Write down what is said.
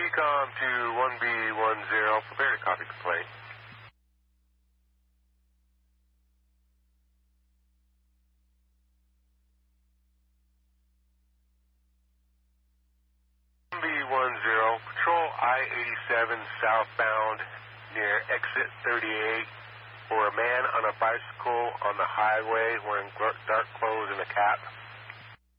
Recon to 1B10, prepare to copy complaint. Patrol I-87 southbound near exit 38 for a man on a bicycle on the highway wearing dark clothes and a cap.